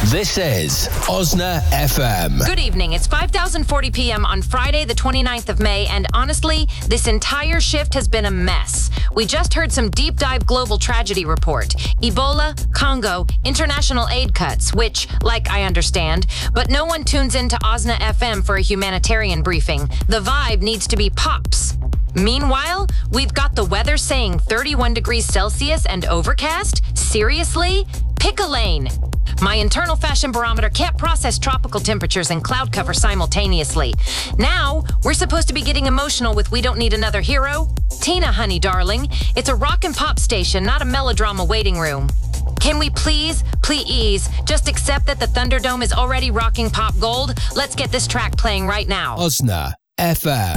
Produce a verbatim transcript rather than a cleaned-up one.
This is Osna F M. Good evening. It's five thousand forty p.m. on Friday, the twenty-ninth of May, and honestly, this entire shift has been a mess. We just heard some deep dive global tragedy report. Ebola, Congo, international aid cuts, which, like I understand, but no one tunes into Osna F M for a humanitarian briefing. The vibe needs to be pops. Meanwhile, we've got the weather saying thirty-one degrees Celsius and overcast? Seriously? Pick a lane. My internal fashion barometer can't process tropical temperatures and cloud cover simultaneously. Now, we're supposed to be getting emotional with We Don't Need Another Hero? Tina, honey darling, it's a rock and pop station, not a melodrama waiting room. Can we please, please, just accept that the Thunderdome is already rocking pop gold? Let's get this track playing right now. Osna F M.